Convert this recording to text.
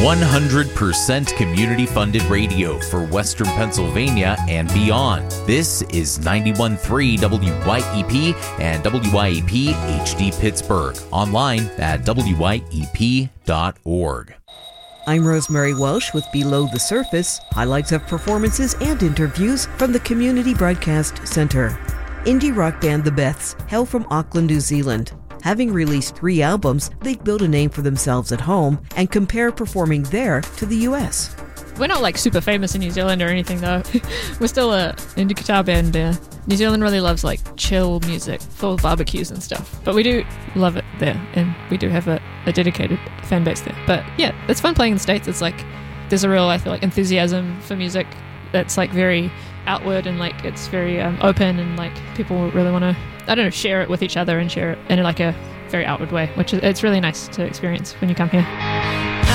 100% community-funded radio for Western Pennsylvania and beyond. This is 91.3 WYEP and WYEP HD Pittsburgh. Online at wyep.org. I'm Rosemary Welsh with Below the Surface, highlights of performances and interviews from the Community Broadcast Centre. Indie rock band The Beths hail from Auckland, New Zealand. Having released 3 albums, they've built a name for themselves at home and compare performing there to the US. We're not like super famous in New Zealand or anything though. We're still a indie guitar band there. New Zealand really loves like chill music, full of barbecues and stuff. But we do love it there, and we do have a dedicated fan base there. But yeah, it's fun playing in the States. It's like, there's a real, I feel like, enthusiasm for music that's like very outward, and like it's very open, and like people really want to, I don't know, share it with each other and share it in like a very outward way, which is, it's really nice to experience when you come here.